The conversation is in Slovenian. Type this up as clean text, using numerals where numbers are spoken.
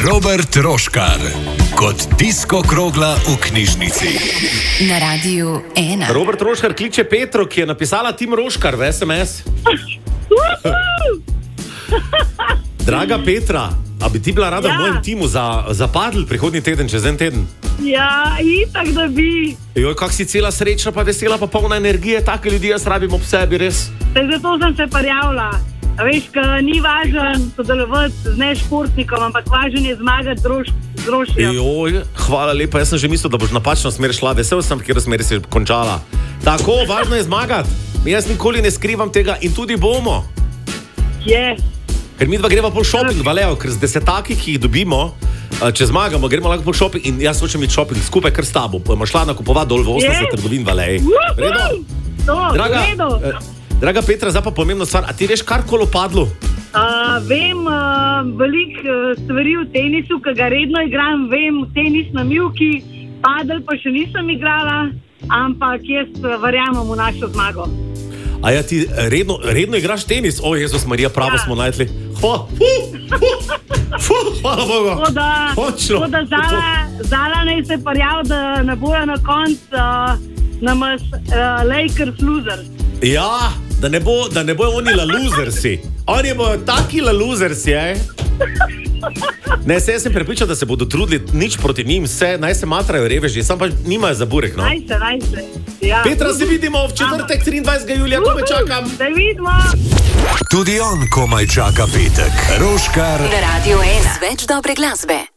Robert Roškar kot disko krogla v knjižnici. Na Radiu 1. Robert Roškar kliče Petro, ki je napisala Tim Roškar v SMS. Draga Petra, a bi ti bila rada v mojem timu za padl prihodnji teden, čez en teden? Ja, itak da bi. Joj, kak si cela srečna, pa vesela, pa polna energije, take ljudi jaz rabim ob sebi, res. Zato sem se prijavila. Veš, ka ni važen sodelovati z nešportnikom, ampak važen je zmagati z Rošjem. Joj, hvala lepa, jaz sem že mislil, da boš napačno smer šla, vesel sem, kjer smeri si končala. Tako, važno je zmagati. Jaz nikoli ne skrivam tega in tudi bomo. Yes. Ker mi dva greva pol shopping, Valeo, ker z desetaki, ki jih dobimo, če zmagamo, gremo lahko pol shopping in jaz hočem iti shopping skupaj kar s tabo. Bomo šla nakupovati dol v 80 trgovin, Valej. Draga Petra, zdaj pa pomembna stvar, a ti veš karkoli o padlu? Vem veliko stvari v tenisu, ki ga redno igram, vem tenis na mivki, padel pa še nisem igrala, ampak jaz verjamem v našo zmago. A ja, ti redno igraš tenis? O, Jezus Marija, pravo smo najdli. Hvala Bogu. Tako da Zala naj se prijav, da ne bojo na koncu namas Lakers losers. Ja, da ne bojo oni la losersi. Oni bojo taki la losersi, Ne, jaz sem prepričal, da se bodo trudili nič proti njim, naj se matrajo reveži, sam pa nimajo za burek, no. Naj se. Ja. Petra, se vidimo v četrtek, 23. julija, komaj čakam. Se vidimo. Tudi on komaj čaka petek. Roškar Na Radiu 1. Več dobre glasbe.